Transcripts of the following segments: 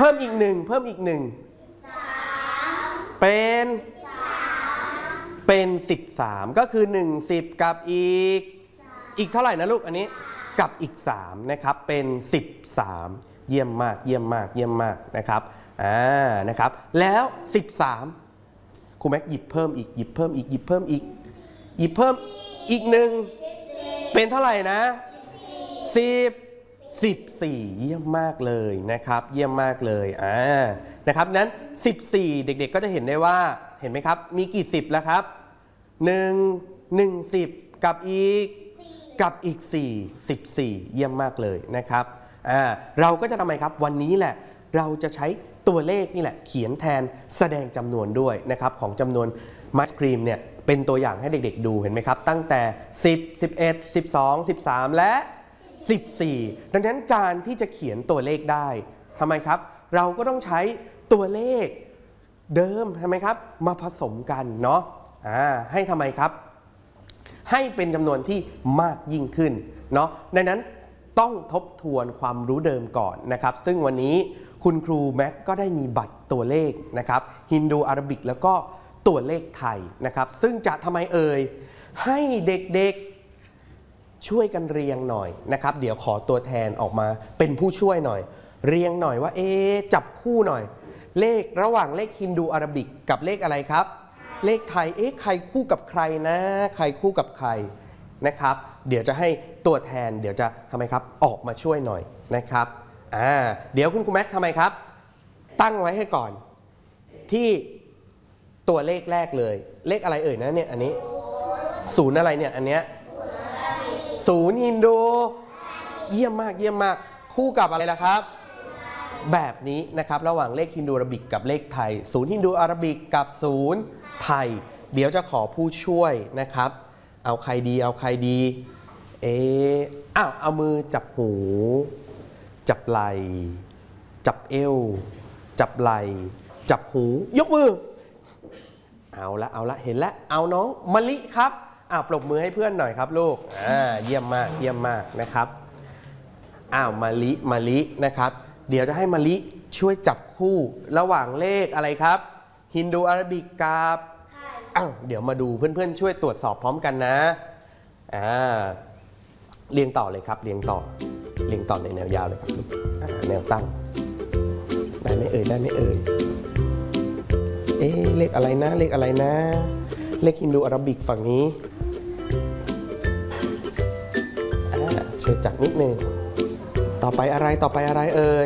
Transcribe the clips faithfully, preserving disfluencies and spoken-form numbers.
พิ่มอีกหนึ่งเพิ่มอีกหนึ่งเป็นเป็นสิบสามก็คือหนึ่งสิบกับอีกอีกเท่าไหร่นะลูกอันนี้กับอีกสามนะครับเป็นสิบสามเยี่ยมมากเยี่ยมมากเยี่ยมมากนะครับอ่านะครับแล้วสิบสามครูแม็กหยิบเพิ่มอีกหยิบเพิ่มอีกหยิบเพิ่มอีกหยิบเพิ่มอีกหนึ่งเป็นเท่าไหร่นะสิบสิบสี่เยี่ยมมากเลยนะครับเยี่ยมมากเลยอ่านะครับนั้นสิบสี่เด็กๆก็จะเห็นได้ว่าเห็นไหมครับมีกี่สิบแล้วครับหนึ่ง หนึ่งสิบกับอีกกับอีกสี่ สิบสี่เยี่ยมมากเลยนะครับอ่าเราก็จะทำไมครับวันนี้แหละเราจะใช้ตัวเลขนี่แหละเขียนแทนแสดงจำนวนด้วยนะครับของจำนวนไมศครีมเนี่ยเป็นตัวอย่างให้เด็กๆดูเห็นไหมครับตั้งแต่สิบ สิบเอ็ด สิบสอง สิบสามและสิบสี่ดังนั้นการที่จะเขียนตัวเลขได้ทำไมครับเราก็ต้องใช้ตัวเลขเดิมทำไมครับมาผสมกันเนาะอ่าให้ทำไมครับให้เป็นจำนวนที่มากยิ่งขึ้นเนาะดังนั้นต้องทบทวนความรู้เดิมก่อนนะครับซึ่งวันนี้คุณครูแม็กก็ได้มีบัตรตัวเลขนะครับฮินดูอาราบิกแล้วก็ตัวเลขไทยนะครับซึ่งจะทำไมเอ่ยให้เด็กๆช่วยกันเรียงหน่อยนะครับเดี๋ยวขอตัวแทนออกมาเป็นผู้ช่วยหน่อยเรียงหน่อยว่าเอ๊ะจับคู่หน่อยเลขระหว่างเลขฮินดูอาราบิกกับเลขอะไรครับเลขไทยเอ๊ะใครคู่กับใครนะใครคู่กับใครนะครับเดี๋ยวจะให้ตัวแทนเดี๋ยวจะทำไมครับออกมาช่วยหน่อยนะครับอ่าเดี๋ยวคุณครูแม็กทำไมครับตั้งไว้ให้ก่อนที่ตัวเลขแรกเลยเลขอะไรเอ่ยนะเนี่ยอันนี้ศูนย์อะไรเนี่ยอันเนี้ยศูนย์ฮินดูเยี่ยมมากเยี่ยมมากคู่กับอะไรล่ะครับแบบนี้นะครับระหว่างเลขฮินดูอาราบิกกับเลขไทยศูนย์ฮินดูอาราบิกกับศูนย์ไทยเดี๋ยวจะขอผู้ช่วยนะครับเอาใครดีเอาใครดีเออ้าวเอามือจับหูจับไหล่จับเอวจับไหล่จับหูยกมือเอาละเอาละเห็นแล้วเอาน้องมะลิครับอ้าวปรบมือให้เพื่อนหน่อยครับลูกอ่าเยี่ยมมากเยี่ยมมากนะครับอ้าวมะลิมะลินะครับเดี๋ยวจะให้มะลิช่วยจับคู่ระหว่างเลขอะไรครับฮินดูอาราบิกกับอ้าวเดี๋ยวมาดูเพื่อนๆช่วยตรวจสอบพร้อมกันนะอ่าเรียงต่อเลยครับเรียงต่อเรียงต่อในแนวยาวเลยครับแนวตั้งได้ไหมเอ่ยได้ไหมเอ่ยเอ๊ะเลขอะไรนะเลขอะไรนะเลขฮินดูอาราบิกฝั่งนี้ช่วยจัดนิดนึงต่อไปอะไรต่อไปอะไรเอ่ย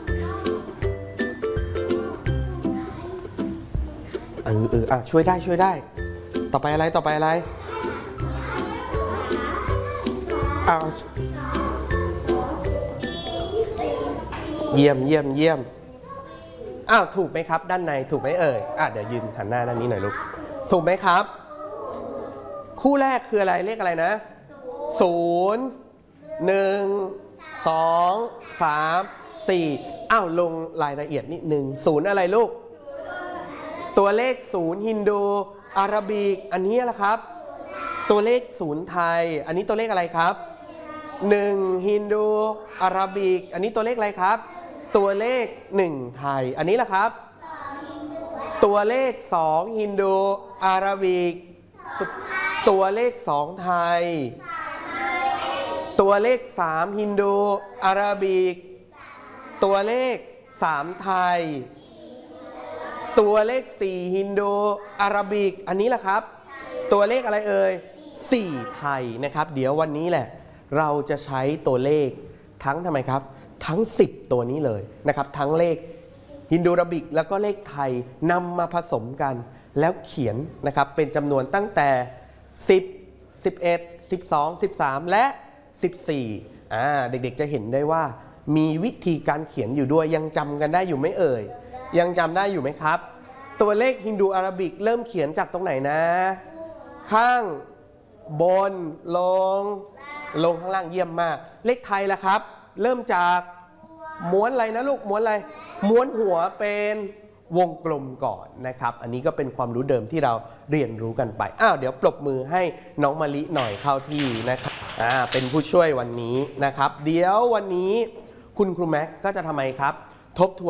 เออเอออ่ะช่วยได้ช่วยได้ต่อไปอะไรต่อไปอะไรอ้าวเยี่ยมเยี่ยมเยี่ยมอ้าวถูกไหมครับด้านในถูกไหมเอ่ยอ่ะเดี๋ยวยืนหันหน้าด้านนี้หน่อยลูกถูกไหมครับคู่แรกคืออะไรเลขอะไรนะศูนย์หนึ่งสองสามสี่อ้าวลงรายละเอียดนิดนึงศูนย์อะไรลูกตัวเลขศูนย์ฮินดูอาราบิกอันนี้แหละครับตัวเลขศูนย์ไทยอันนี้ตัวเลขอะไรครับหนึ่งฮินดูอาราบิกอันนี้ตัวเลขอะไรครับตัวเลขหนึ่งไทยอันนี้แหละครับตัวเลขสองฮินดูอาราบิกตัวเลขสองไทยตัวเลขสามฮินดูอาราบิกตัวเลขสามไทยตัวเลขสี่ฮินดูอาราบิกอันนี้แหละครับตัวเลขอะไรเอ่ยสี่ไทยนะครับเดี๋ยววันนี้แหละเราจะใช้ตัวเลขทั้งทำไมครับทั้งสิบตัวนี้เลยนะครับทั้งเลขฮินดูอาราบิกแล้วก็เลขไทยนำมาผสมกันแล้วเขียนนะครับเป็นจำนวนตั้งแต่สิบ สิบเอ็ด สิบสอง สิบสามและสิบสี่อ่าเด็กๆจะเห็นได้ว่ามีวิธีการเขียนอยู่ด้วยยังจำกันได้อยู่ไหมเอ่ยยังจำได้อยู่ไหมครับตัวเลขฮินดูอาราบิกเริ่มเขียนจากตรงไหนนะข้างบนลงลงข้างล่างเยี่ยมมากเลขไทยล่ะครับเริ่มจากม้วนอะไรนะลูกม้วนอะไรม้วนหัวเป็นวงกลมก่อนนะครับอันนี้ก็เป็นความรู้เดิมที่เราเรียนรู้กันไปอ้าวเดี๋ยวปรบมือให้น้องมะลิหน่อยเข้าที่นะครับอ่าเป็นผู้ช่วยวันนี้นะครับเดี๋ยววันนี้คุณครูแม็กก็จะทำไมครับทบทวน